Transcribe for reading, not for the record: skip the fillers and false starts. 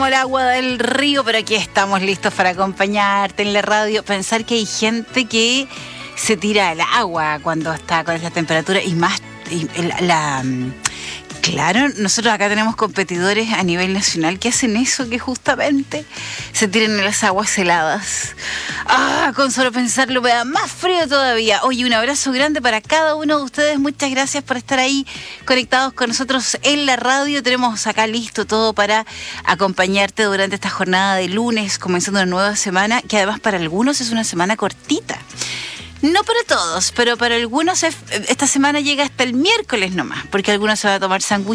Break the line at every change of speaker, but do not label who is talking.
como el agua del río, pero aquí estamos listos para acompañarte en la radio. Pensar que hay gente que se tira al agua cuando está con esa temperatura y más... Claro, nosotros acá tenemos competidores a nivel nacional que hacen eso, que justamente se tiran en las aguas heladas. Con solo pensarlo me da más frío todavía. Oye, un abrazo grande para cada uno de ustedes. Muchas gracias por estar ahí conectados con nosotros en la radio. Tenemos acá listo todo para acompañarte durante esta jornada de lunes, comenzando una nueva semana, que además para algunos es una semana cortita. No para todos, pero para algunos esta semana llega hasta el miércoles nomás, porque algunos se van a tomar sándwich